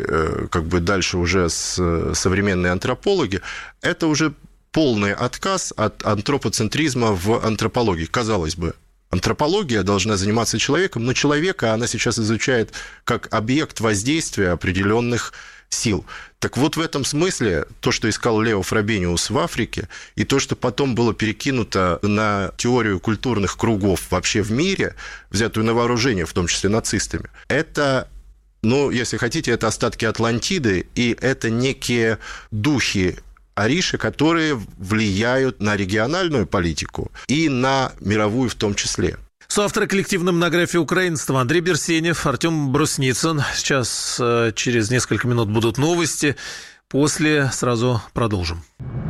как бы дальше уже современные антропологи, это уже полный отказ от антропоцентризма в антропологии. Казалось бы, антропология должна заниматься человеком, но человека она сейчас изучает как объект воздействия определенных сил. Так вот, в этом смысле то, что искал Лео Фробениус в Африке, и то, что потом было перекинуто на теорию культурных кругов вообще в мире, взятую на вооружение, в том числе нацистами, это, если хотите, это остатки Атлантиды, и это некие духи Ариши, которые влияют на региональную политику и на мировую в том числе. Соавторы коллективной монографии украинства Андрей Берсенев, Артем Брусницын. Сейчас через несколько минут будут новости. После сразу продолжим.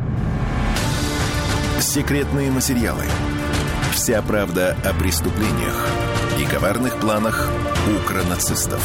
Секретные материалы. Вся правда о преступлениях и коварных планах укронацистов.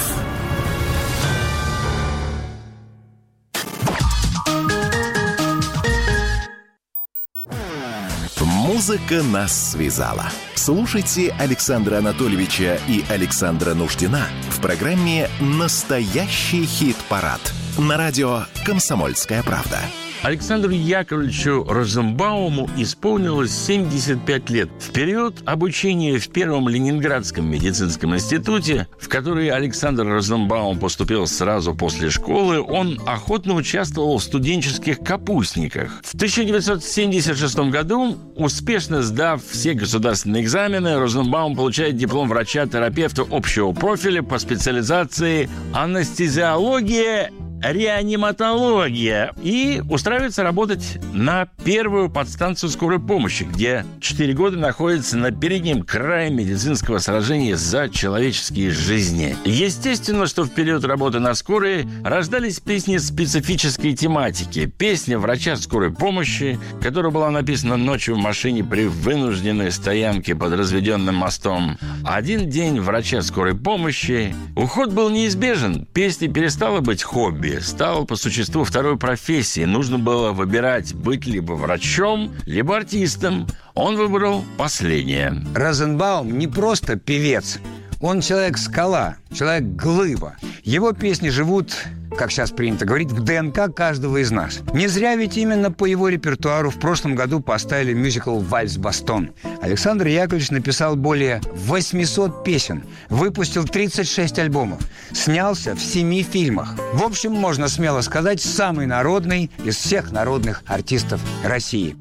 Музыка нас связала. Слушайте Александра Анатольевича и Александра Нуждина в программе «Настоящий хит-парад» на радио «Комсомольская правда». Александру Яковлевичу Розенбауму исполнилось 75 лет. В период обучения в Первом Ленинградском медицинском институте, в который Александр Розенбаум поступил сразу после школы, он охотно участвовал в студенческих капустниках. В 1976 году, успешно сдав все государственные экзамены, Розенбаум получает диплом врача-терапевта общего профиля по специализации анестезиология, реаниматология, и устраивается работать на первую подстанцию скорой помощи, где 4 года находится на переднем крае медицинского сражения за человеческие жизни. Естественно, что в период работы на скорой рождались песни специфической тематики. Песня врача скорой помощи, которая была написана ночью в машине при вынужденной стоянке под разведенным мостом. Один день врача скорой помощи. Уход был неизбежен. Песня перестала быть хобби, стала по существу второй профессией. Нужно было выбирать, быть либо врачом, либо артистом. Он выбрал последнее. Розенбаум не просто певец. Он человек-скала, человек-глыба. Его песни живут, как сейчас принято говорить, в ДНК каждого из нас. Не зря ведь именно по его репертуару в прошлом году поставили мюзикл «Вальс-Бастон». Александр Яковлевич написал более 800 песен, выпустил 36 альбомов, снялся в 7 фильмах. В общем, можно смело сказать, самый народный из всех народных артистов России.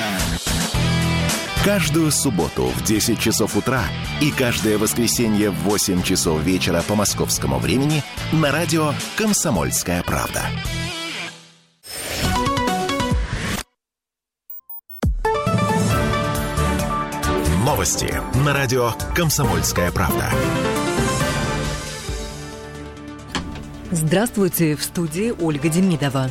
Каждую субботу в 10 часов утра и каждое воскресенье в 8 часов вечера по московскому времени на радио «Комсомольская правда». Новости на радио «Комсомольская правда». Здравствуйте, в студии Ольга Демидова.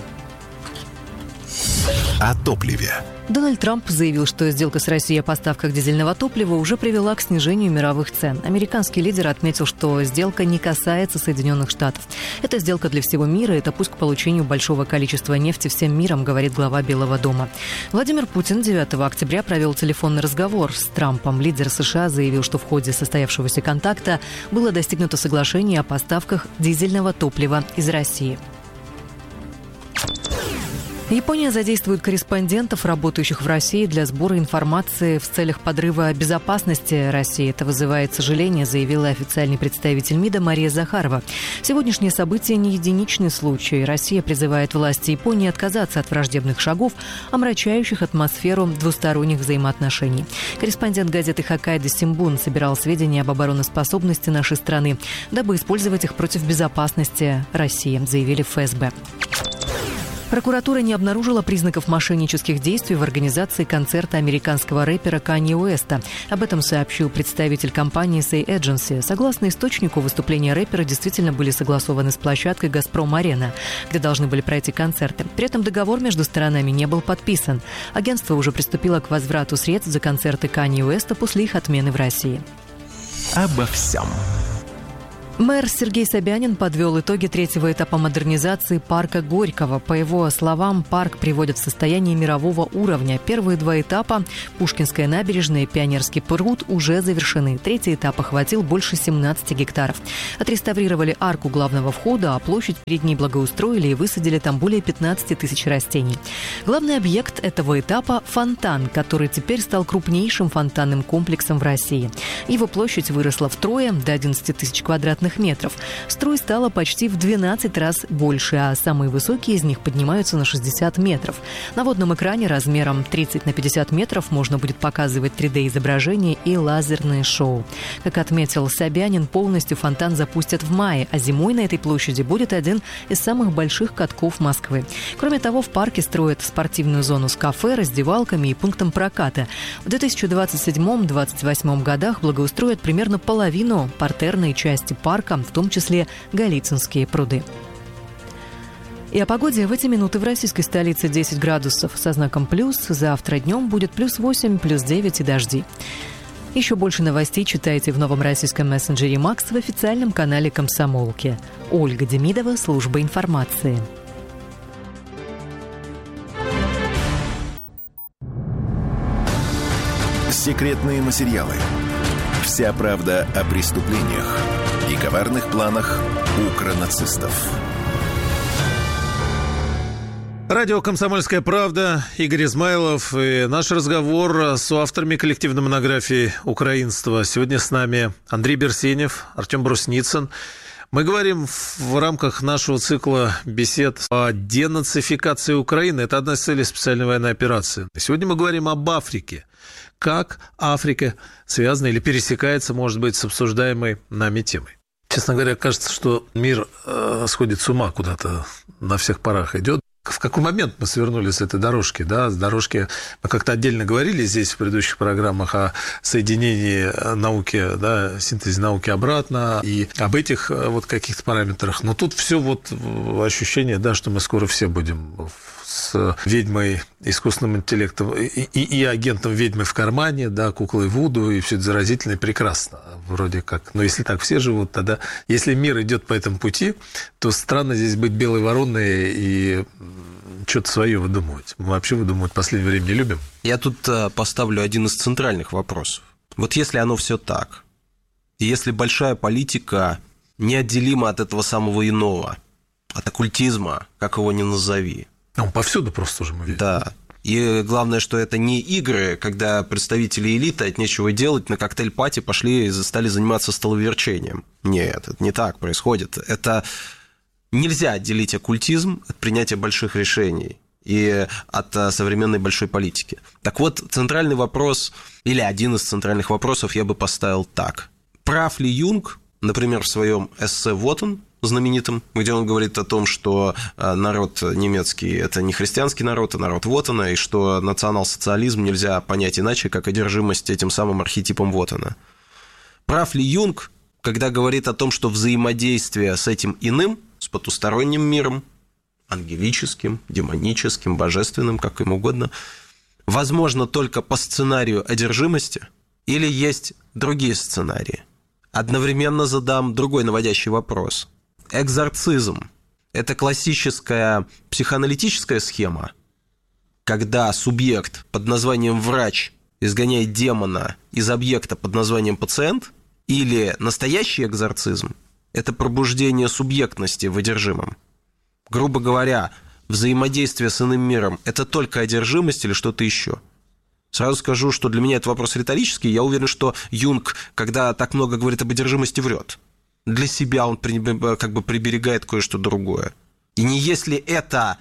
О топливе. Дональд Трамп заявил, что сделка с Россией о поставках дизельного топлива уже привела к снижению мировых цен. Американский лидер отметил, что сделка не касается Соединенных Штатов. Это сделка для всего мира, это путь к получению большого количества нефти всем миром, говорит глава Белого дома. Владимир Путин 9 октября провел телефонный разговор с Трампом. Лидер США заявил, что в ходе состоявшегося контакта было достигнуто соглашение о поставках дизельного топлива из России. Япония задействует корреспондентов, работающих в России, для сбора информации в целях подрыва безопасности России. Это вызывает сожаление, заявила официальный представитель МИДа Мария Захарова. Сегодняшнее событие не единичный случай. Россия призывает власти Японии отказаться от враждебных шагов, омрачающих атмосферу двусторонних взаимоотношений. Корреспондент газеты «Хоккайдо Симбун» собирал сведения об обороноспособности нашей страны, дабы использовать их против безопасности России, заявили в ФСБ. Прокуратура не обнаружила признаков мошеннических действий в организации концерта американского рэпера Канье Уэста. Об этом сообщил представитель компании Say Agency. Согласно источнику, выступления рэпера действительно были согласованы с площадкой «Газпром-Арена», где должны были пройти концерты. При этом договор между сторонами не был подписан. Агентство уже приступило к возврату средств за концерты Канье Уэста после их отмены в России. Обо всем. Мэр Сергей Собянин подвел итоги третьего этапа модернизации парка Горького. По его словам, парк приводят в состояние мирового уровня. Первые два этапа – Пушкинская набережная и Пионерский пруд – уже завершены. Третий этап охватил больше 17 гектаров. Отреставрировали арку главного входа, а площадь перед ней благоустроили и высадили там более 15 тысяч растений. Главный объект этого этапа – фонтан, который теперь стал крупнейшим фонтанным комплексом в России. Его площадь выросла втрое, до 11 тысяч квадратных метров. Струй стало почти в 12 раз больше, а самые высокие из них поднимаются на 60 метров. На водном экране размером 30 на 50 метров можно будет показывать 3D-изображения и лазерные шоу. Как отметил Собянин, полностью фонтан запустят в мае, а зимой на этой площади будет один из самых больших катков Москвы. Кроме того, в парке строят спортивную зону с кафе, раздевалками и пунктом проката. В 2027-2028 годах благоустроят примерно половину партерной части парка, в том числе Голицынские пруды. И о погоде в эти минуты в российской столице 10 градусов со знаком плюс. Завтра днем будет плюс 8, плюс 9 и дожди. Еще больше новостей читайте в новом российском мессенджере «Макс» в официальном канале «Комсомолки». Ольга Демидова, служба информации. Секретные материалы. Вся правда о преступлениях и коварных планах укронацистов. Радио «Комсомольская правда», Игорь Измайлов и наш разговор с авторами коллективной монографии «Украинство». Сегодня с нами Андрей Берсенев, Артем Брусницын. Мы говорим в рамках нашего цикла бесед о денацификации Украины. Это одна из целей специальной военной операции. Сегодня мы говорим об Африке. Как Африка связана или пересекается, может быть, с обсуждаемой нами темой. Честно говоря, кажется, что мир сходит с ума куда-то на всех парах идет. В какой момент мы свернули с этой дорожки? Да, с дорожки мы как-то отдельно говорили здесь в предыдущих программах о соединении науки, да, синтезе науки обратно и об этих вот каких-то параметрах. Но тут все вот ощущение, да, что мы скоро все будем с ведьмой, искусственным интеллектом и агентом ведьмы в кармане, да, куклой Вуду, и все это заразительно и прекрасно. Вроде как. Но если так все живут, тогда, если мир идет по этому пути, то странно здесь быть белой вороной и что-то свое выдумывать. Мы вообще выдумывать в последнее время не любим. Я тут поставлю один из центральных вопросов. Вот если оно все так, и если большая политика неотделима от этого самого иного, от оккультизма, как его ни назови. Он повсюду просто уже мы видим. Да. И главное, что это не игры, когда представители элиты от нечего делать на коктейль-пати пошли и стали заниматься столоверчением. Нет, это не так происходит. Это нельзя отделить оккультизм от принятия больших решений и от современной большой политики. Так вот, центральный вопрос, или один из центральных вопросов я бы поставил так. Прав ли Юнг, например, в своем эссе «Вот он», знаменитым, где он говорит о том, что народ немецкий – это не христианский народ, а народ Вотана, и что национал-социализм нельзя понять иначе, как одержимость этим самым архетипом Вотана. Прав ли Юнг, когда говорит о том, что взаимодействие с этим иным, с потусторонним миром, ангелическим, демоническим, божественным, как им угодно, возможно только по сценарию одержимости, или есть другие сценарии? Одновременно задам другой наводящий вопрос. Экзорцизм – это классическая психоаналитическая схема, когда субъект под названием врач изгоняет демона из объекта под названием пациент, или настоящий экзорцизм – это пробуждение субъектности в одержимом. Грубо говоря, взаимодействие с иным миром – это только одержимость или что-то еще? Сразу скажу, что для меня это вопрос риторический. Я уверен, что Юнг, когда так много говорит об одержимости, врет. Для себя он как бы приберегает кое-что другое. И не если это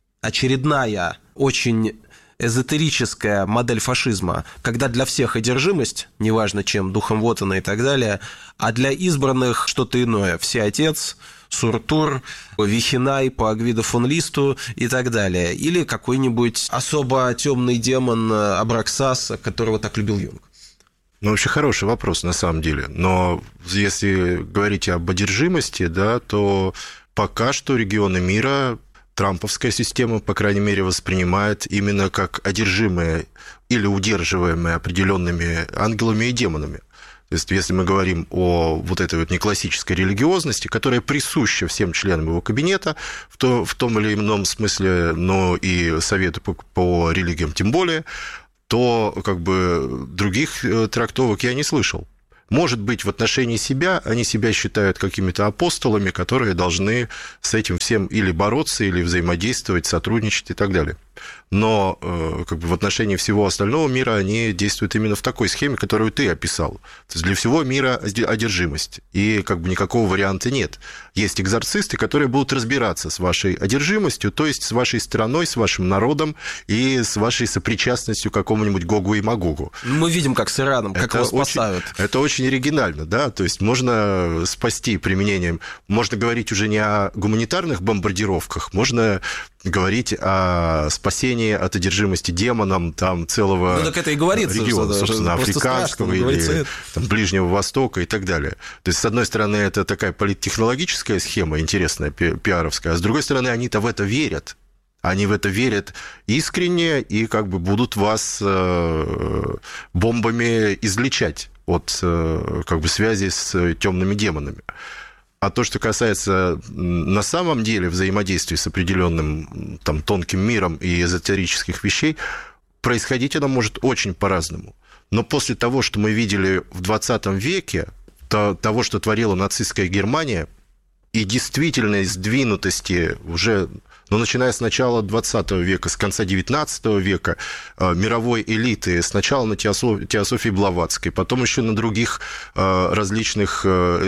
очередная, очень эзотерическая модель фашизма, когда для всех одержимость, неважно чем, духом Вотана и так далее, а для избранных что-то иное. Всеотец, Суртур, Вихинай по Агвиду фон Листу и так далее. Или какой-нибудь особо темный демон Абраксас, которого так любил Юнг. Ну, вообще хороший вопрос, на самом деле. Но если говорить об одержимости, да, то пока что регионы мира трамповская система, по крайней мере, воспринимает именно как одержимые или удерживаемые определенными ангелами и демонами. То есть, если мы говорим о вот этой вот неклассической религиозности, которая присуща всем членам его кабинета, в том или ином смысле, но и Совету по религиям тем более, то как бы других трактовок я не слышал. Может быть, в отношении себя они себя считают какими-то апостолами, которые должны с этим всем или бороться, или взаимодействовать, сотрудничать и так далее. Но как бы в отношении всего остального мира они действуют именно в такой схеме, которую ты описал. То есть для всего мира одержимость, и как бы никакого варианта нет. Есть экзорцисты, которые будут разбираться с вашей одержимостью, то есть с вашей страной, с вашим народом и с вашей сопричастностью к какому-нибудь Гогу и Магогу. Мы видим, как с Ираном, как его спасают. Это очень оригинально, да, то есть можно спасти применением, можно говорить уже не о гуманитарных бомбардировках, можно говорить о спасении от одержимости демоном там целого региона, собственно, африканского или там, Ближнего Востока и так далее. То есть, с одной стороны, это такая политтехнологическая схема, интересная, пиаровская, а с другой стороны, они-то в это верят. Они в это верят искренне и как бы будут вас бомбами излечать от как бы связи с темными демонами. А то, что касается на самом деле взаимодействия с определенным там, тонким миром и эзотерических вещей, происходить оно может очень по-разному. Но после того, что мы видели в 20 веке, того, что творила нацистская Германия, и действительной сдвинутости уже, начиная с начала 20 века, с конца 19 века, мировой элиты, сначала на Теософии Блаватской, потом еще на других различных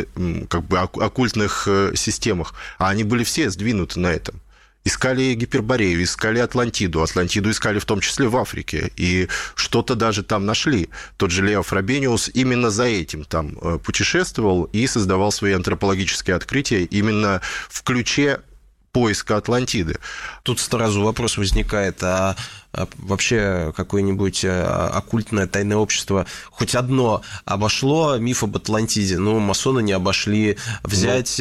как бы оккультных системах, а они были все сдвинуты на этом. Искали Гиперборею, искали Атлантиду. Атлантиду искали в том числе в Африке. И что-то даже там нашли. Тот же Лео Фробениус именно за этим там путешествовал и создавал свои антропологические открытия именно в ключе поиска Атлантиды. Тут сразу вопрос возникает, а вообще какое-нибудь оккультное тайное общество хоть одно обошло миф об Атлантиде? Масоны не обошли. Взять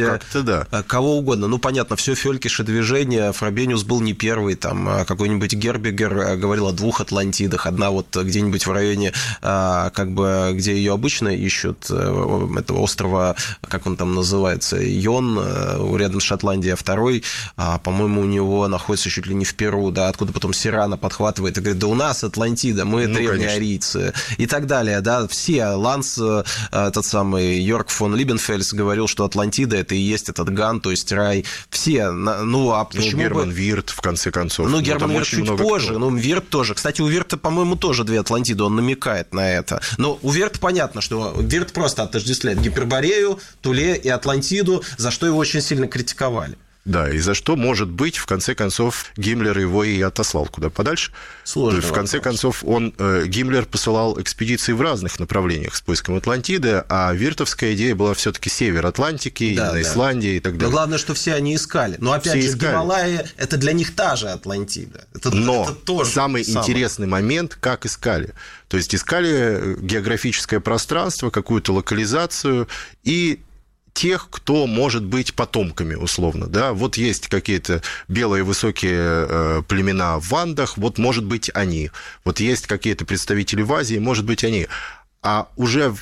кого угодно. Понятно, все Фелькише движение, Фробениус был не первый, там какой-нибудь Гербигер говорил о 2 Атлантидах, одна вот где-нибудь в районе, как бы, где ее обычно ищут, этого острова, как он там называется, Йон, рядом с Шотландией, а второй, по-моему, у него находится чуть ли не в Перу, да, откуда потом Сирана подхватывает и говорит, да у нас Атлантида, мы древние арийцы и так далее, да, все, Ланс, этот самый Йорк фон Либенфельс говорил, что Атлантида это и есть этот Ган, то есть рай, все, почему Герман Вирт, в конце концов. Герман Вирт чуть позже, Вирт тоже, кстати, у Вирта, по-моему, тоже 2 Атлантиды, он намекает на это, но у Вирта понятно, что Вирт просто отождествляет Гиперборею, Туле и Атлантиду, за что его очень сильно критиковали. Да, и за что, может быть, в конце концов, Гиммлер его и отослал куда подальше. Сложный в конце концов, Гиммлер посылал экспедиции в разных направлениях с поиском Атлантиды, а виртовская идея была все-таки север Атлантики, Исландия и так далее. Но главное, что все они искали. Но опять же, Гималайи – это для них та же Атлантида. Но это тоже самый интересный момент, как искали. То есть искали географическое пространство, какую-то локализацию и тех, кто может быть потомками, условно, да, вот есть какие-то белые высокие племена в Андах, вот может быть они, вот есть какие-то представители в Азии, может быть они, а уже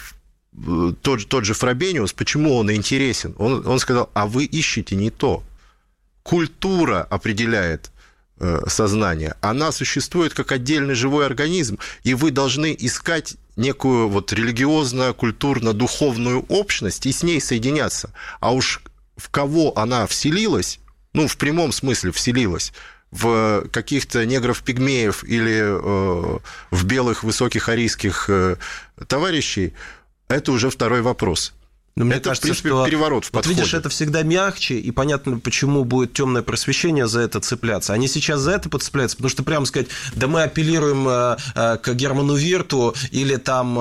тот же Фробениус, почему он интересен? Он сказал, а вы ищете не то, культура определяет сознание, она существует как отдельный живой организм, и вы должны искать некую вот религиозно-культурно-духовную общность и с ней соединяться. А уж в кого она вселилась, в прямом смысле вселилась, в каких-то негров-пигмеев или в белых высоких арийских товарищей, это уже второй вопрос. Но мне кажется, в принципе, что переворот в подходе. Видишь, это всегда мягче, и понятно, почему будет темное просвещение за это цепляться. Они сейчас за это подцепляются, потому что прямо сказать, да мы апеллируем к Герману Вирту или там,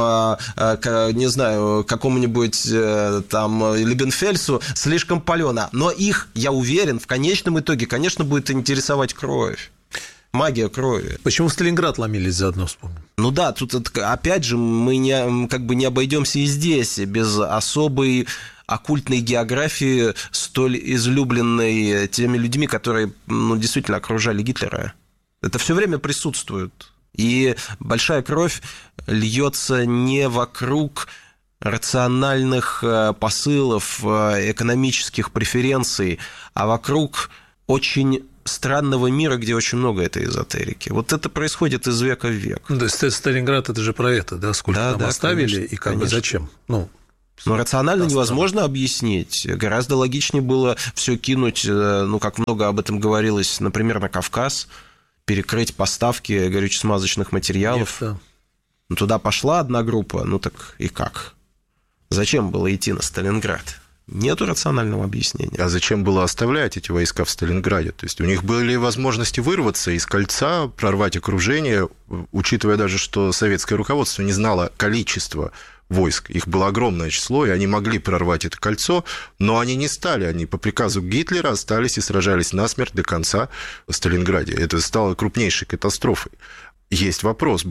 не знаю, какому-нибудь там Либенфельсу, слишком палено. Но их, я уверен, в конечном итоге, конечно, будет интересовать кровь. Магия крови. Почему в Сталинград ломились заодно, вспомним? Да, тут опять же мы не обойдемся и здесь без особой оккультной географии, столь излюбленной теми людьми, которые действительно окружали Гитлера. Это все время присутствует. И большая кровь льется не вокруг рациональных посылов, экономических преференций, а вокруг очень странного мира, где очень много этой эзотерики. Вот это происходит из века в век. То есть Сталинград – это же про это, да? Сколько там оставили, конечно, и как бы зачем? Но рационально невозможно объяснить. Гораздо логичнее было все кинуть, как много об этом говорилось, например, на Кавказ, перекрыть поставки горюче-смазочных материалов. Туда пошла одна группа, так и как? Зачем было идти на Сталинград? Нету рационального объяснения. А зачем было оставлять эти войска в Сталинграде? То есть у них были возможности вырваться из кольца, прорвать окружение, учитывая даже, что советское руководство не знало количества войск. Их было огромное число, и они могли прорвать это кольцо, но они не стали. Они по приказу Гитлера остались и сражались насмерть до конца в Сталинграде. Это стало крупнейшей катастрофой. Есть вопрос,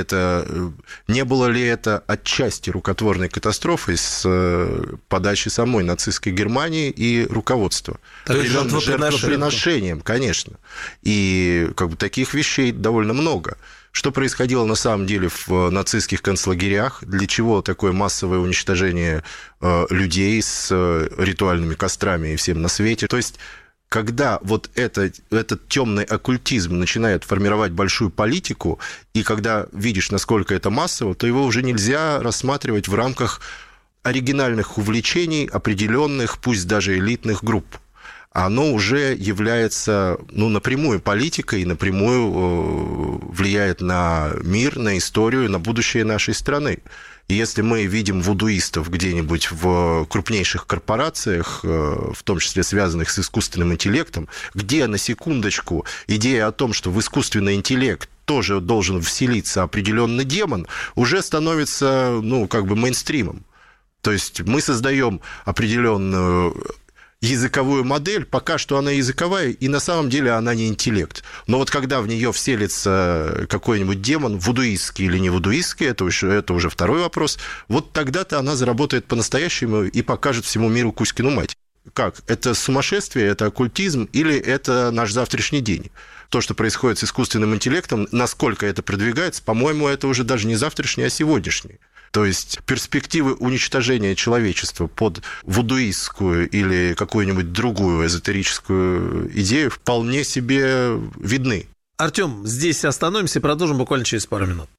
не было ли это отчасти рукотворной катастрофой с подачи самой нацистской Германии и руководства? Жертвоприношением, конечно. И таких вещей довольно много. Что происходило на самом деле в нацистских концлагерях? Для чего такое массовое уничтожение людей с ритуальными кострами и всем на свете? То есть когда этот темный оккультизм начинает формировать большую политику, и когда видишь, насколько это массово, то его уже нельзя рассматривать в рамках оригинальных увлечений определенных, пусть даже элитных групп. Оно уже является напрямую политикой и напрямую влияет на мир, на историю, на будущее нашей страны. И если мы видим вудуистов где-нибудь в крупнейших корпорациях, в том числе связанных с искусственным интеллектом, где, на секундочку, идея о том, что в искусственный интеллект тоже должен вселиться определенный демон, уже становится, мейнстримом. То есть мы создаем определенную языковую модель, пока что она языковая, и на самом деле она не интеллект. Но когда в нее вселится какой-нибудь демон, вудуистский или не вудуистский, это уже второй вопрос, тогда-то она заработает по-настоящему и покажет всему миру Кузькину мать. Как? Это сумасшествие, это оккультизм или это наш завтрашний день? То, что происходит с искусственным интеллектом, насколько это продвигается, по-моему, это уже даже не завтрашний, а сегодняшний. То есть перспективы уничтожения человечества под вудуистскую или какую-нибудь другую эзотерическую идею вполне себе видны. Артём, здесь остановимся и продолжим буквально через пару минут.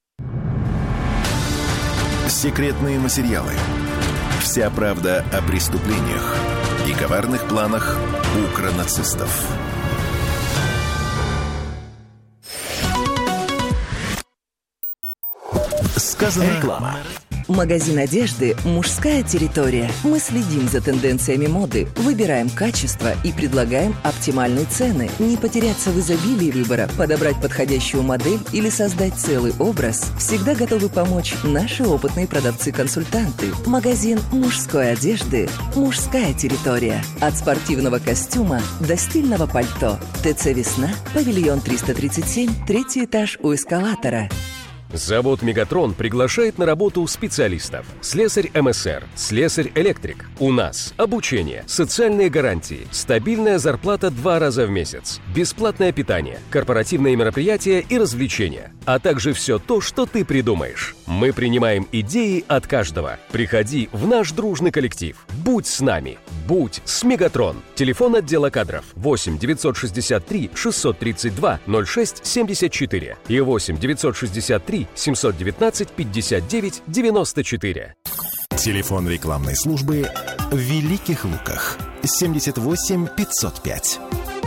Секретные материалы. Вся правда о преступлениях и коварных планах укронацистов. Сказано реклама. Магазин одежды «Мужская территория». Мы следим за тенденциями моды, выбираем качество и предлагаем оптимальные цены. Не потеряться в изобилии выбора, подобрать подходящую модель или создать целый образ всегда готовы помочь наши опытные продавцы-консультанты. Магазин мужской одежды «Мужская территория». От спортивного костюма до стильного пальто. ТЦ «Весна», павильон 337, 3-й этаж у эскалатора. Завод «Мегатрон» приглашает на работу специалистов. Слесарь МСР, слесарь-электрик. У нас обучение, социальные гарантии, стабильная зарплата 2 раза в месяц, бесплатное питание, корпоративные мероприятия и развлечения, а также все то, что ты придумаешь. Мы принимаем идеи от каждого. Приходи в наш дружный коллектив. Будь с нами. Будь с «Мегатрон». Телефон отдела кадров 8 963 632 06 74 и 8 963 719 59 94. Телефон рекламной службы в Великих Луках 78 505.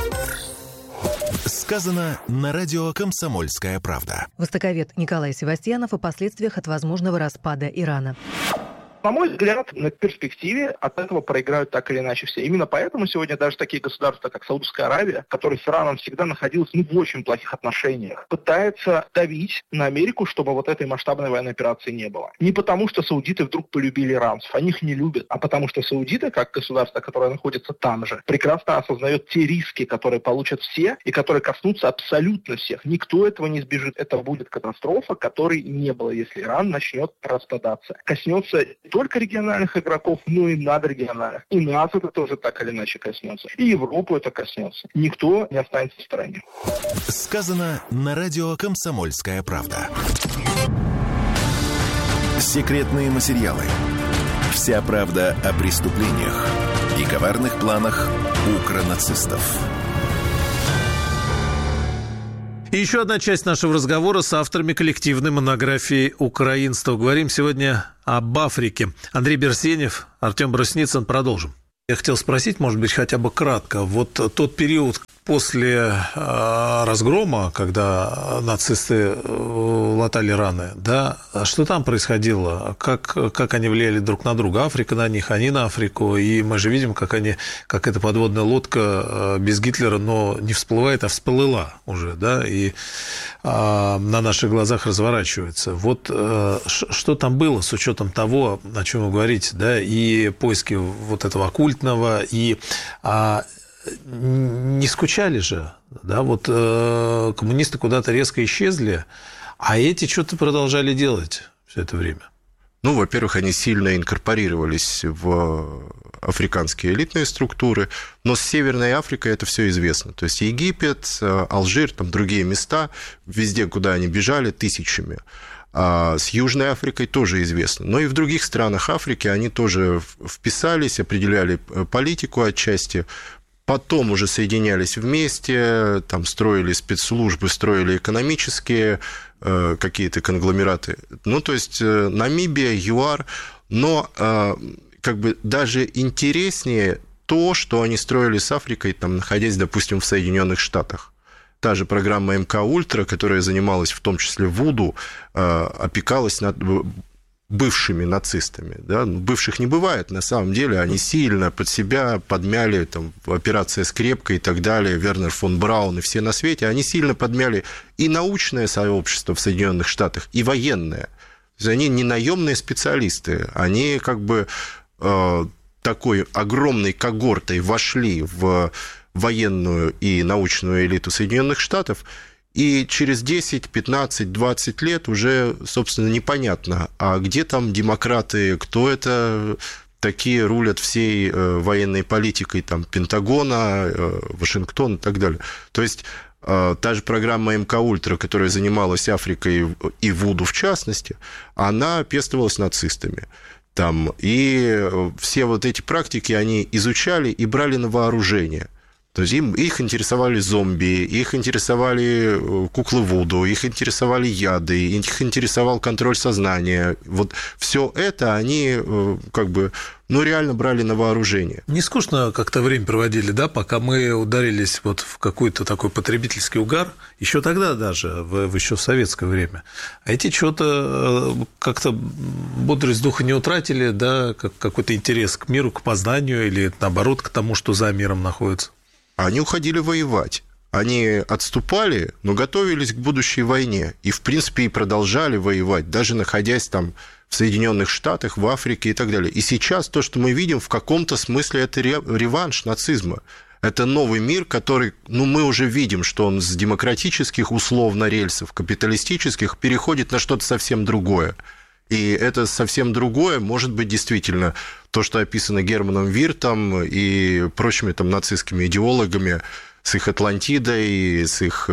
Сказано на радио «Комсомольская правда». Востоковед Николай Севастьянов о последствиях от возможного распада Ирана. На мой взгляд, на перспективе от этого проиграют так или иначе все. Именно поэтому сегодня даже такие государства, как Саудовская Аравия, которая с Ираном всегда находилась в очень плохих отношениях, пытается давить на Америку, чтобы этой масштабной военной операции не было. Не потому, что саудиты вдруг полюбили иранцев, они их не любят, а потому что саудиты, как государство, которое находится там же, прекрасно осознает те риски, которые получат все и которые коснутся абсолютно всех. Никто этого не избежит. Это будет катастрофа, которой не было, если Иран начнет распадаться. Коснется только региональных игроков, но и надрегиональных. И нас это тоже так или иначе коснется. И Европу это коснется. Никто не останется в стороне. Сказано на радио «Комсомольская правда». Секретные материалы. Вся правда о преступлениях и коварных планах укронацистов. И еще одна часть нашего разговора с авторами коллективной монографии «Украинство». Говорим сегодня об Африке. Андрей Берсенев, Артем Брусницын. Продолжим. Я хотел спросить, может быть, хотя бы кратко. Вот тот период после разгрома, когда нацисты латали раны, да, что там происходило? Как они влияли друг на друга? Африка на них, они на Африку. И мы же видим, как эта подводная лодка без Гитлера, но не всплывает, а всплыла уже, да, и на наших глазах разворачивается. Вот что там было с учетом того, о чем вы говорите, да, и поиски вот этого оккультного, и не скучали же, да, вот коммунисты куда-то резко исчезли, а эти что-то продолжали делать все это время. Ну, во-первых, они сильно инкорпорировались в африканские элитные структуры, но с Северной Африкой это все известно. То есть Египет, Алжир, там другие места, везде, куда они бежали, тысячами. А с Южной Африкой тоже известно. Но и в других странах Африки они тоже вписались, определяли политику отчасти, потом уже соединялись вместе, там строили спецслужбы, строили экономические какие-то конгломераты. Ну, то есть Намибия, ЮАР, но как бы даже интереснее то, что они строили с Африкой, там, находясь, допустим, в Соединенных Штатах. Та же программа МК Ультра, которая занималась в том числе вуду, опекалась над бывшими нацистами. Да? Бывших не бывает, на самом деле они сильно под себя подмяли, там, операция «Скрепка» и так далее, Вернер фон Браун и все на свете, они сильно подмяли и научное сообщество в Соединенных Штатах, и военное. То есть они не наемные специалисты, они как бы такой огромной когортой вошли в военную и научную элиту Соединенных Штатов, и через 10, 15, 20 лет уже, собственно, непонятно, а где там демократы, кто это такие рулят всей военной политикой, там, Пентагона, Вашингтона и так далее. То есть та же программа МК Ультра, которая занималась Африкой и вуду в частности, она пестовалась нацистами. Там, и все вот эти практики они изучали и брали на вооружение. То есть их интересовали зомби, их интересовали куклы Вуду, их интересовали яды, их интересовал контроль сознания. Вот все это они как бы, ну, реально брали на вооружение. Не скучно как-то время проводили, да, пока мы ударились вот в какой-то такой потребительский угар, еще тогда даже, еще в советское время. А эти что-то как-то бодрость духа не утратили, да, какой-то интерес к миру, к познанию или, наоборот, к тому, что за миром находится. Они уходили воевать. Они отступали, но готовились к будущей войне. И, в принципе, и продолжали воевать, даже находясь там в Соединенных Штатах, в Африке и так далее. И сейчас то, что мы видим, в каком-то смысле это реванш нацизма. Это новый мир, который, ну, мы уже видим, что он с демократических, условно, рельсов, капиталистических переходит на что-то совсем другое. И это совсем другое, может быть, действительно то, что описано Германом Виртом и прочими там нацистскими идеологами с их Атлантидой, с их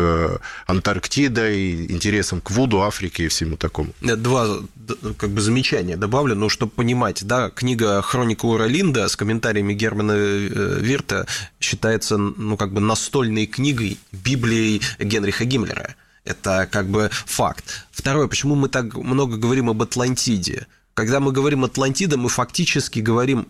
Антарктидой, интересом к вуду, Африке и всему такому. Два как бы замечания добавлю, ну, чтобы понимать, да, книга «Хроника Ура Линда» с комментариями Германа Вирта считается, ну, как бы настольной книгой Библией Генриха Гиммлера. Это как бы факт. Второе, почему мы так много говорим об Атлантиде? Когда мы говорим Атлантида, мы фактически говорим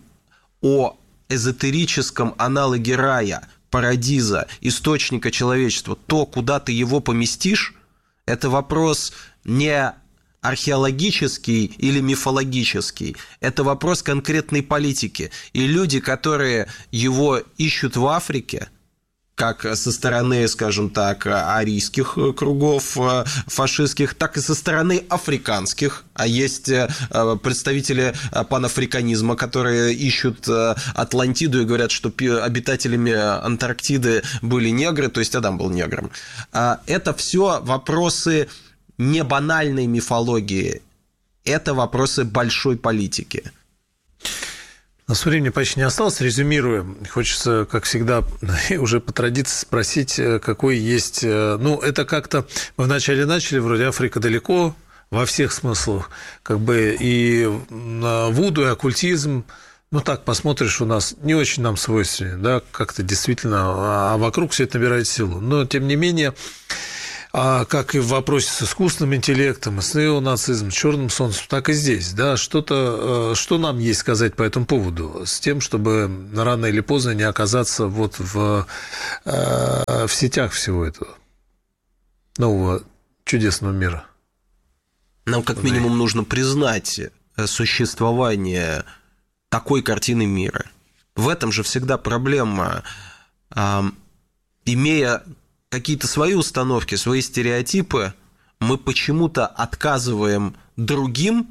о эзотерическом аналоге рая, парадиза, источника человечества. То, куда ты его поместишь, это вопрос не археологический или мифологический, это вопрос конкретной политики. И люди, которые его ищут в Африке, как со стороны, скажем так, арийских кругов фашистских, так и со стороны африканских. А есть представители панафриканизма, которые ищут Атлантиду и говорят, что обитателями Антарктиды были негры, то есть Адам был негром. Это все вопросы не банальной мифологии, это вопросы большой политики. У нас времени почти не осталось. Резюмируем. Хочется, как всегда, уже по традиции спросить, какой есть... Ну, это как-то... Мы вначале начали, вроде Африка далеко, во всех смыслах, как бы и вуду, и оккультизм. Ну, так посмотришь, у нас не очень нам свойственен, да, как-то действительно, а вокруг все это набирает силу. Но, тем не менее, как и в вопросе с искусственным интеллектом, и с неонацизмом, с черным солнцем, так и здесь, да, что нам есть сказать по этому поводу, с тем, чтобы рано или поздно не оказаться вот в сетях всего этого нового чудесного мира. Нам как минимум нужно признать существование такой картины мира. В этом же всегда проблема. Имея какие-то свои установки, свои стереотипы, мы почему-то отказываем другим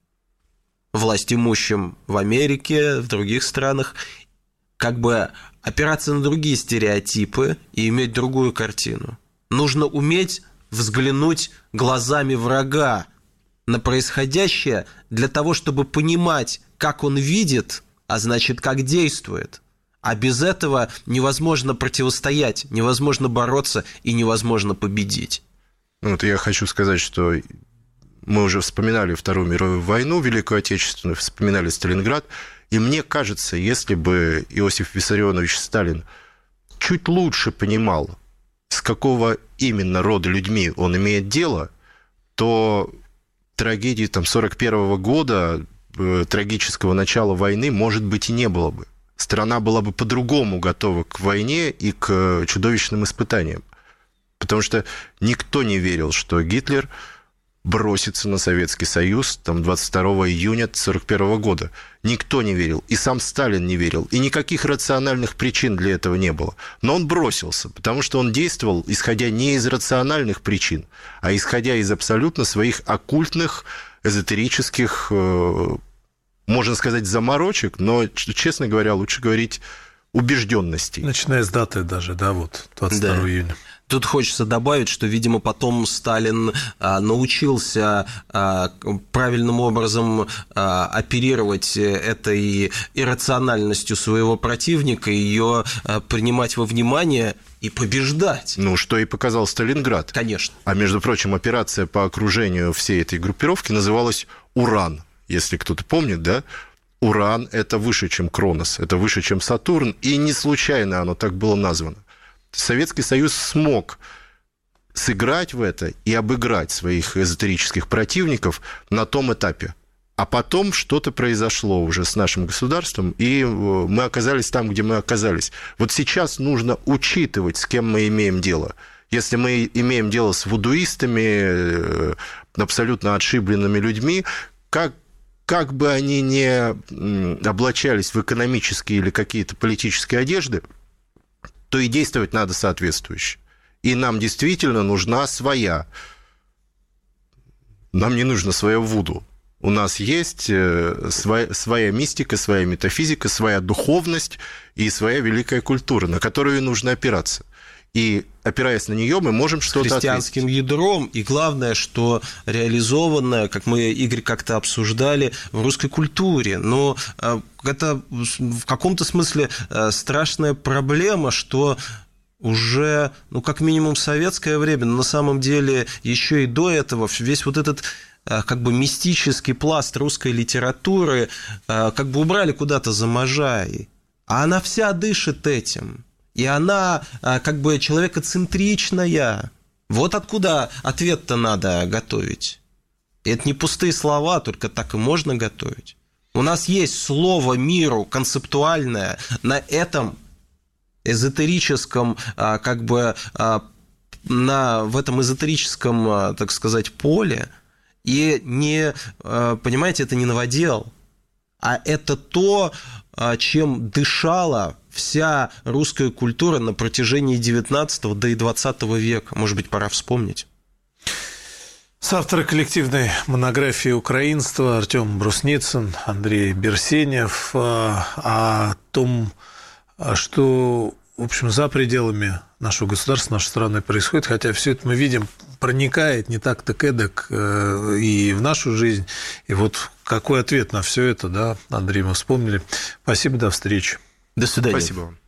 властимущим в Америке, в других странах, как бы опираться на другие стереотипы и иметь другую картину. Нужно уметь взглянуть глазами врага на происходящее для того, чтобы понимать, как он видит, а значит, как действует. А без этого невозможно противостоять, невозможно бороться и невозможно победить. Вот я хочу сказать, что мы уже вспоминали Вторую мировую войну, Великую Отечественную, вспоминали Сталинград, и мне кажется, если бы Иосиф Виссарионович Сталин чуть лучше понимал, с какого именно рода людьми он имеет дело, то трагедии 1941 года, трагического начала войны, может быть, и не было бы. Страна была бы по-другому готова к войне и к чудовищным испытаниям. Потому что никто не верил, что Гитлер бросится на Советский Союз 22 июня 1941 года. Никто не верил. И сам Сталин не верил. И никаких рациональных причин для этого не было. Но он бросился, потому что он действовал, исходя не из рациональных причин, а исходя из абсолютно своих оккультных, эзотерических, можно сказать, заморочек, но, честно говоря, лучше говорить убежденностей. Начиная с даты даже, да, вот, 22 июня. Тут хочется добавить, что, видимо, потом Сталин научился правильным образом оперировать этой иррациональностью своего противника, ее принимать во внимание и побеждать. Ну, что и показал Сталинград. Конечно. А, между прочим, операция по окружению всей этой группировки называлась «Уран», если кто-то помнит, да? Уран – это выше, чем Кронос, это выше, чем Сатурн, и не случайно оно так было названо. Советский Союз смог сыграть в это и обыграть своих эзотерических противников на том этапе. А потом что-то произошло уже с нашим государством, и мы оказались там, где мы оказались. Вот сейчас нужно учитывать, с кем мы имеем дело. Если мы имеем дело с вудуистами, абсолютно отшибленными людьми, как бы они ни облачались в экономические или какие-то политические одежды, то и действовать надо соответствующе. И нам действительно нужна своя. Нам не нужно свое вуду. У нас есть своя мистика, своя метафизика, своя духовность и своя великая культура, на которую нужно опираться. И, опираясь на нее, мы можем что-то христианским ответить. ядром. И главное, что реализованное, как мы, Игорь, как-то обсуждали, в русской культуре. Но это в каком-то смысле страшная проблема, что уже, как минимум, в советское время, но на самом деле еще и до этого весь вот этот как бы мистический пласт русской литературы как бы убрали куда-то за Можай. А она вся дышит этим. И она как бы человекоцентричная. Вот откуда ответ-то надо готовить. И это не пустые слова, только так и можно готовить. У нас есть слово миру концептуальное на этом эзотерическом, как бы в этом эзотерическом, так сказать, поле. И не, понимаете, это не новодел, а это то, чем дышала вся русская культура на протяжении 19-го, да и 20 века. Может быть, пора вспомнить. Соавторы коллективной монографии «Украинство» Артем Брусницын, Андрей Берсенев о том, что, в общем, за пределами нашего государства, нашей страны происходит, хотя все это мы видим, проникает не так-то эдак и в нашу жизнь. И вот какой ответ на все это, да, Андрей, мы вспомнили. Спасибо, до встречи. До свидания. Спасибо вам.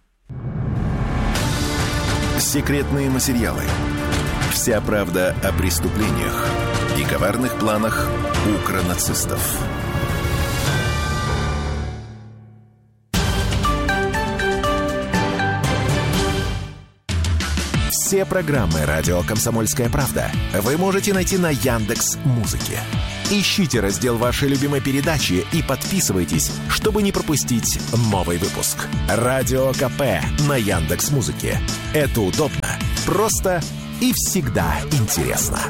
Секретные материалы. Вся правда о преступлениях и коварных планах укронацистов. Все программы «Радио Комсомольская правда» вы можете найти на Яндекс.Музыке. Ищите раздел вашей любимой передачи и подписывайтесь, чтобы не пропустить новый выпуск. Радио КП на Яндекс.Музыке. Это удобно, просто и всегда интересно.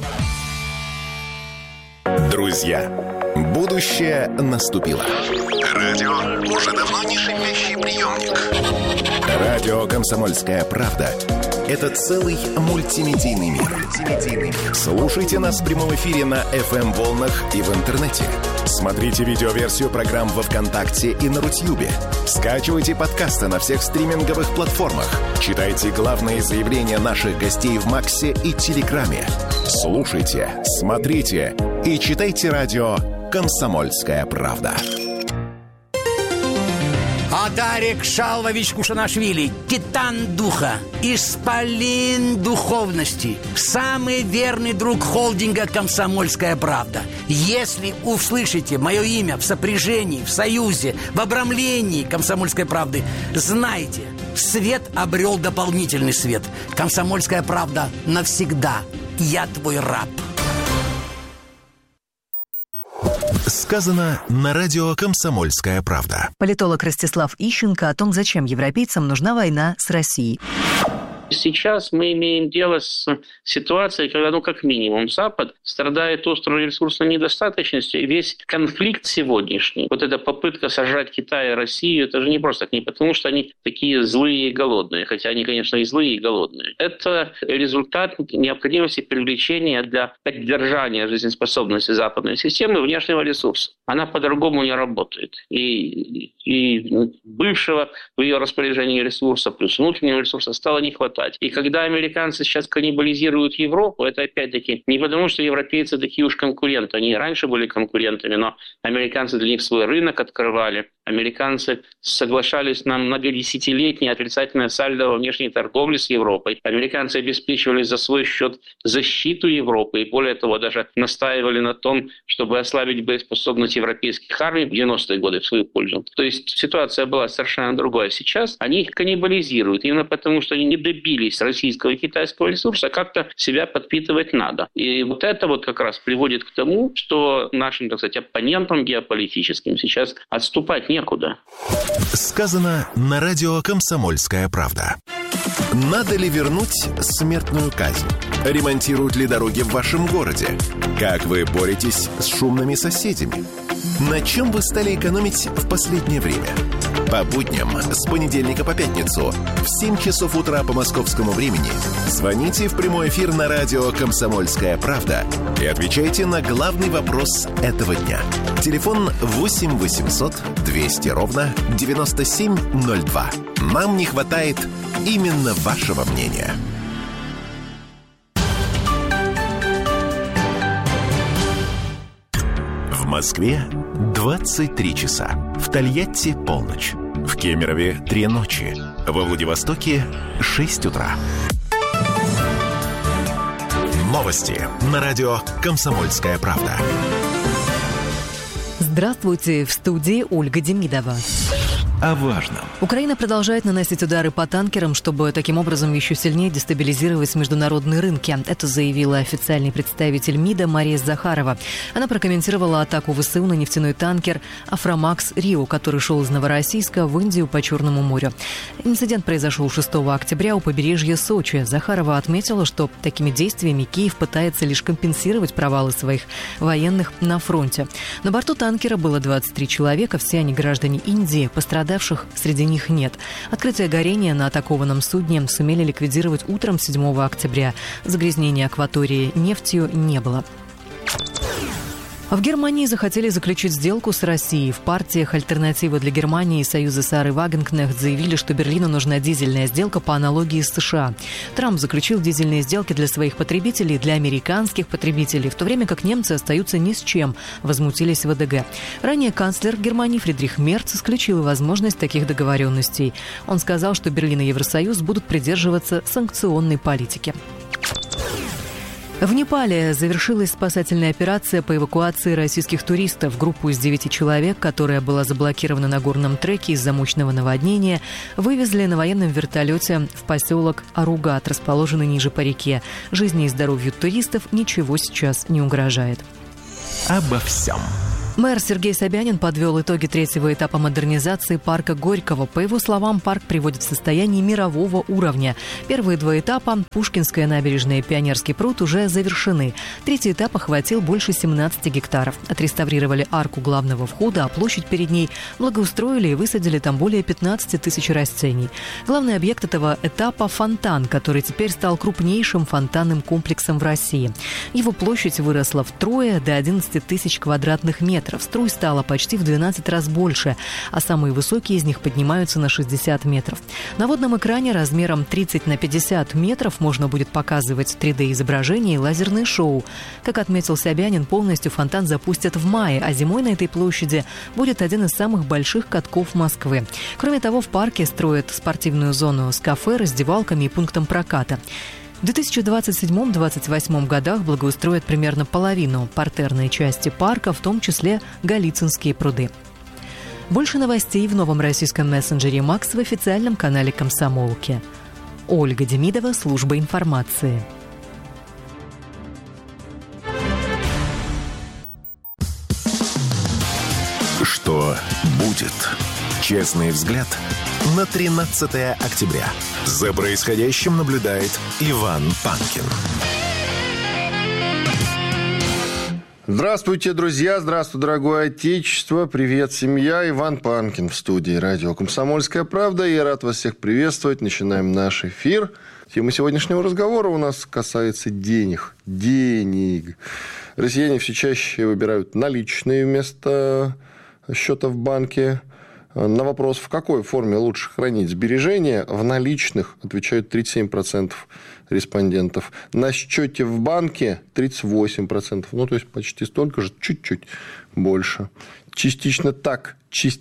Друзья, будущее наступило. Радио уже давно не шипящий приемник. Радио «Комсомольская правда» — это целый мультимедийный мир. Слушайте нас в прямом эфире на FM-волнах и в интернете. Смотрите видеоверсию программ во ВКонтакте и на Рутьюбе. Скачивайте подкасты на всех стриминговых платформах. Читайте главные заявления наших гостей в Максе и Телеграме. Слушайте, смотрите и читайте радио «Комсомольская правда». Адарик Шалвович Кушанашвили, титан духа, исполин духовности, самый верный друг холдинга «Комсомольская правда». Если услышите мое имя в сопряжении, в союзе, в обрамлении «Комсомольской правды», знайте, свет обрел дополнительный свет. «Комсомольская правда» навсегда. Я твой раб. Сказано на радио «Комсомольская правда». Политолог Ростислав Ищенко о том, зачем европейцам нужна война с Россией. Сейчас мы имеем дело с ситуацией, когда, как минимум, Запад страдает острой ресурсной недостаточностью, и весь конфликт сегодняшний, вот эта попытка сожрать Китай и Россию, это же не просто так, не потому, что они такие злые и голодные, хотя они, конечно, и злые, и голодные. Это результат необходимости привлечения для поддержания жизнеспособности западной системы внешнего ресурса. Она по-другому не работает. И бывшего в ее распоряжении ресурса плюс внутреннего ресурса стало не хватать. И когда американцы сейчас каннибализируют Европу, это опять-таки не потому, что европейцы такие уж конкуренты. Они и раньше были конкурентами, но американцы для них свой рынок открывали. Американцы соглашались на многодесятилетнее отрицательное сальдо во внешней торговле с Европой. Американцы обеспечивали за свой счет защиту Европы. И более того, даже настаивали на том, чтобы ослабить боеспособность европейских армий в 90-е годы в свою пользу. То есть ситуация была совершенно другая. Сейчас они их каннибализируют. Именно потому, что они не добились российского и китайского ресурса, как-то себя подпитывать надо. И вот это вот как раз приводит к тому, что нашим, так сказать, оппонентам геополитическим сейчас отступать некуда. Сказано на радио «Комсомольская правда». Надо ли вернуть смертную казнь? Ремонтируют ли дороги в вашем городе? Как вы боретесь с шумными соседями? На чем вы стали экономить в последнее время? По будням с понедельника по пятницу в 7 часов утра по московскому времени звоните в прямой эфир на радио «Комсомольская правда» и отвечайте на главный вопрос этого дня. Телефон 8 800 200 ровно 9702. Нам не хватает именно вашего мнения. В Москве 23 часа. В Тольятти полночь. В Кемерове 3 ночи. Во Владивостоке 6 утра. Новости на радио «Комсомольская правда». Здравствуйте, в студии Ольга Демидова. О важном. Украина продолжает наносить удары по танкерам, чтобы таким образом еще сильнее дестабилизировать международные рынки. Это заявила официальный представитель МИДа Мария Захарова. Она прокомментировала атаку ВСУ на нефтяной танкер «Афромакс Рио», который шел из Новороссийска в Индию по Черному морю. Инцидент произошел 6 октября у побережья Сочи. Захарова отметила, что такими действиями Киев пытается лишь компенсировать провалы своих военных на фронте. На борту танкера было 23 человека, все они граждане Индии. Пострадавших среди них нет. Открытое горение на атакованном судне сумели ликвидировать утром 7 октября. Загрязнения акватории нефтью не было. В Германии захотели заключить сделку с Россией. В партиях «Альтернатива для Германии» и Союза Сары Вагенкнехт заявили, что Берлину нужна дизельная сделка по аналогии с США. Трамп заключил дизельные сделки для своих потребителей и для американских потребителей, в то время как немцы остаются ни с чем, возмутились в ВДГ. Ранее канцлер Германии Фридрих Мерц исключил возможность таких договоренностей. Он сказал, что Берлин и Евросоюз будут придерживаться санкционной политики. В Непале завершилась спасательная операция по эвакуации российских туристов. Группу из 9 человек, которая была заблокирована на горном треке из-за мощного наводнения, вывезли на военном вертолете в поселок Аругат, расположенный ниже по реке. Жизни и здоровью туристов ничего сейчас не угрожает. Обо всем. Мэр Сергей Собянин подвел итоги 3-го этапа модернизации парка Горького. По его словам, парк приводит в состояние мирового уровня. Первые 2 этапа – Пушкинская набережная и Пионерский пруд – уже завершены. 3-й этап охватил больше 17 гектаров. Отреставрировали арку главного входа, а площадь перед ней благоустроили и высадили там более 15 тысяч растений. Главный объект этого этапа – фонтан, который теперь стал крупнейшим фонтанным комплексом в России. Его площадь выросла втрое до 11 тысяч квадратных метров. Струй стало почти в 12 раз больше, а самые высокие из них поднимаются на 60 метров. На водном экране размером 30 на 50 метров можно будет показывать 3D-изображения и лазерные шоу. Как отметил Собянин, полностью фонтан запустят в мае, а зимой на этой площади будет один из самых больших катков Москвы. Кроме того, в парке строят спортивную зону с кафе, раздевалками и пунктом проката. В 2027-2028 годах благоустроят примерно половину партерной части парка, в том числе Голицынские пруды. Больше новостей в новом российском мессенджере «Макс» в официальном канале «Комсомолки». Ольга Демидова, служба информации. Что будет? Честный взгляд на 13 октября. За происходящим наблюдает Иван Панкин. Здравствуйте, друзья! Здравствуй, дорогое Отечество! Привет, семья! Иван Панкин в студии радио «Комсомольская правда». Я рад вас всех приветствовать. Начинаем наш эфир. Тема сегодняшнего разговора у нас касается денег. Денег. Россияне все чаще выбирают наличные вместо счета в банке. На вопрос, в какой форме лучше хранить сбережения, в наличных отвечают 37% респондентов. На счете в банке 38%. Ну, то есть, почти столько же, чуть-чуть больше. Частично так,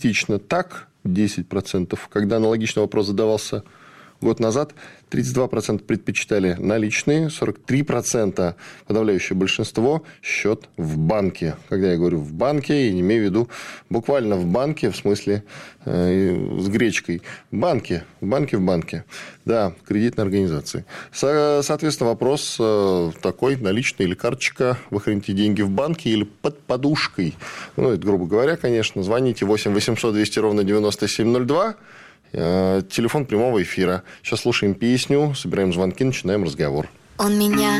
10%. Когда аналогичный вопрос задавался год назад, 32% предпочитали наличные, 43%, подавляющее большинство, счет в банке. Когда я говорю в банке, я не имею в виду буквально в банке, в смысле с гречкой. В банке. Да, кредитной организации. Соответственно, вопрос такой: наличный или карточка? Вы храните деньги в банке или под подушкой? Ну, это грубо говоря, конечно. Звоните 8 800 200 ровно 9702. Телефон прямого эфира. Сейчас слушаем песню, собираем звонки, начинаем разговор. Он меня